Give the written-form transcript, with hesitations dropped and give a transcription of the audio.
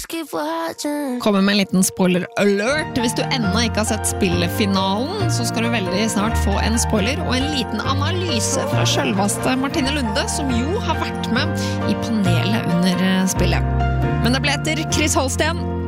Kommer med en liten spoiler alert. Hvis du ennå ikke har sett spillefinalen, så skal du veldig snart få en spoiler og en liten analyse fra selveste Martine Lunde, som jo har vært med i panelet under spillet. Men det ble etter Chris Holsten.